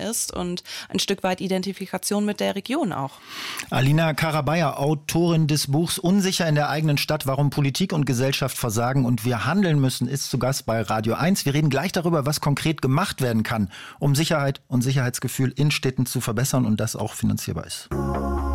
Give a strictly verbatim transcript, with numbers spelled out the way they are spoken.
ist und ein Stück weit Identifikation mit der Region auch. Alina Karabayer, Autorin des Buchs Unsicher in der eigenen Stadt, warum Politik und Gesellschaft versagen und wir handeln müssen, ist zu Gast bei Radio eins. Wir reden gleich darüber, was konkret gemacht werden kann, um Sicherheit und Sicherheitsgefühl in Städten zu verbessern und das auch finanzierbar ist.